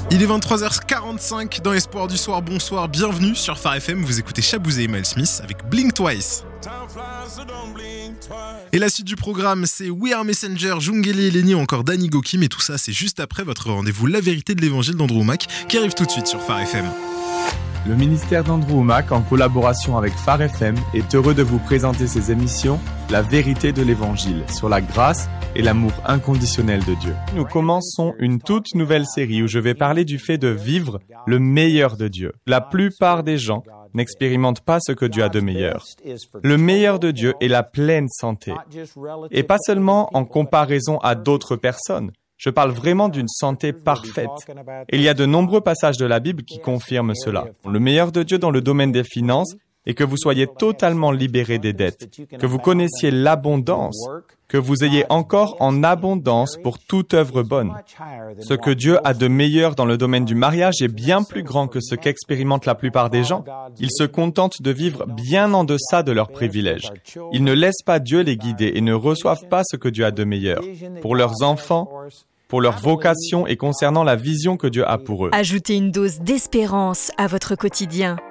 Il est 23h45 dans Espoir du soir, bonsoir, bienvenue sur Phare FM, vous écoutez Shabouzé et Miles Smith avec Blink Twice. Et la suite du programme, c'est We Are Messenger, Jungeli et Lenny ou encore Danny Goki, mais tout ça c'est juste après votre rendez-vous La Vérité de l'Évangile d'Andrew Mac qui arrive tout de suite sur Phare FM. Le ministère d'Andrew Mac, en collaboration avec Phare FM, est heureux de vous présenter ses émissions La Vérité de l'Évangile, sur la grâce et l'amour inconditionnel de Dieu. Nous commençons une toute nouvelle série où je vais parler du fait de vivre le meilleur de Dieu. La plupart des gens n'expérimentent pas ce que Dieu a de meilleur. Le meilleur de Dieu est la pleine santé. Et pas seulement en comparaison à d'autres personnes. Je parle vraiment d'une santé parfaite. Il y a de nombreux passages de la Bible qui confirment cela. Le meilleur de Dieu dans le domaine des finances est que vous soyez totalement libérés des dettes, que vous connaissiez l'abondance, que vous ayez encore en abondance pour toute œuvre bonne. Ce que Dieu a de meilleur dans le domaine du mariage est bien plus grand que ce qu'expérimentent la plupart des gens. Ils se contentent de vivre bien en deçà de leurs privilèges. Ils ne laissent pas Dieu les guider et ne reçoivent pas ce que Dieu a de meilleur pour leurs enfants, pour leur vocation et concernant la vision que Dieu a pour eux. Ajoutez une dose d'espérance à votre quotidien.